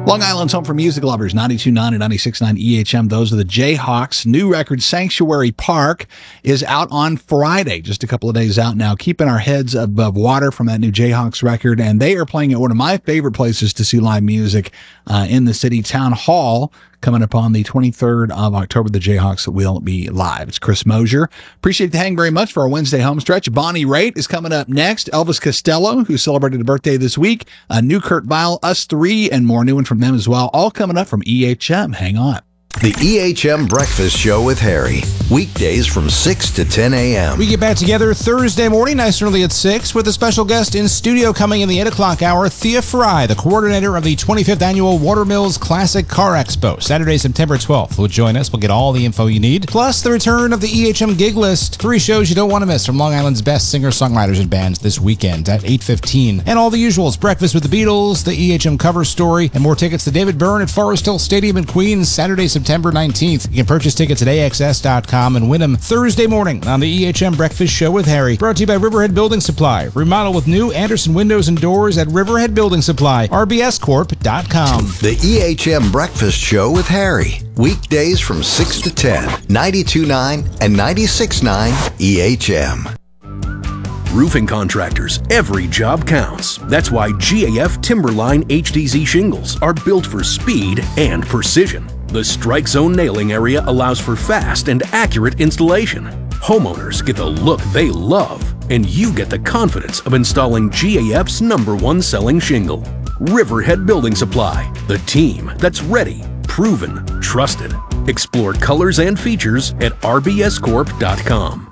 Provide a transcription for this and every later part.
Long Island's home for music lovers, 92.9 and 96.9 EHM. Those are the Jayhawks. New record, Sanctuary Park, is out on Friday, just a couple of days out now. Keeping our heads above water from that new Jayhawks record. And they are playing at one of my favorite places to see live music in the city, Town Hall. Coming up on the 23rd of October, the Jayhawks will be live. It's Chris Mosier. Appreciate the hang very much for our Wednesday home stretch. Bonnie Raitt is coming up next. Elvis Costello, who celebrated a birthday this week. A new Kurt Vile, Us Three, and more new one from them as well. All coming up from EHM. Hang on. The EHM Breakfast Show with Harry. Weekdays from 6 to 10 a.m. We get back together Thursday morning, nice and early at 6, with a special guest in studio coming in the 8 o'clock hour, Thea Fry, the coordinator of the 25th Annual Watermills Classic Car Expo. Saturday, September 12th. Will join us. We'll get all the info you need. Plus, the return of the EHM Gig List. 3 shows you don't want to miss from Long Island's best singer-songwriters and bands this weekend at 8:15. And all the usuals. Breakfast with the Beatles, the EHM cover story, and more tickets to David Byrne at Forest Hill Stadium in Queens, Saturday, September 19th. You can purchase tickets at AXS.com and win them Thursday morning on the EHM Breakfast Show with Harry. Brought to you by Riverhead Building Supply. Remodel with new Anderson windows and doors at Riverhead Building Supply. RBScorp.com. The EHM Breakfast Show with Harry. Weekdays from 6 to 10. 92.9 and 96.9 EHM. Roofing contractors, every job counts. That's why GAF Timberline HDZ shingles are built for speed and precision. The Strike Zone nailing area allows for fast and accurate installation. Homeowners get the look they love, and you get the confidence of installing GAF's #1 selling shingle. Riverhead Building Supply, the team that's ready, proven, trusted. Explore colors and features at rbscorp.com.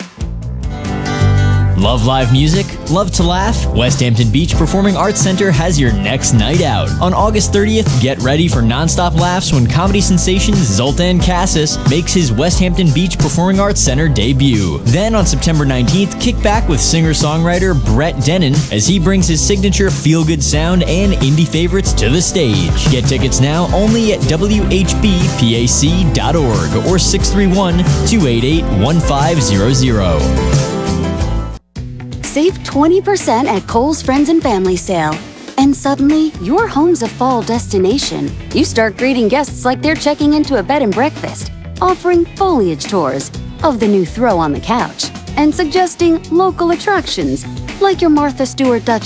Love live music? Love to laugh? West Hampton Beach Performing Arts Center has your next night out. On August 30th, get ready for nonstop laughs when comedy sensation Zoltan Cassis makes his West Hampton Beach Performing Arts Center debut. Then on September 19th, kick back with singer-songwriter Brett Dennen as he brings his signature feel-good sound and indie favorites to the stage. Get tickets now only at whbpac.org or 631-288-1500. Save 20% at Kohl's Friends and Family Sale. And suddenly, your home's a fall destination. You start greeting guests like they're checking into a bed and breakfast, offering foliage tours of the new throw on the couch, and suggesting local attractions like your Martha Stewart Dutch